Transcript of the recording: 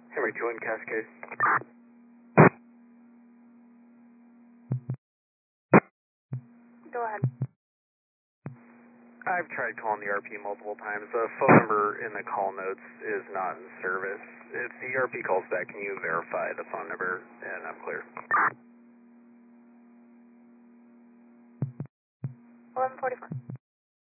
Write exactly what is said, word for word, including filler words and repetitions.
Henry two in Cascade. Go ahead. I've tried calling the E R P multiple times. The phone number in the call notes is not in service. If the E R P calls back, can you verify the phone number? And I'm clear. eleven forty-four.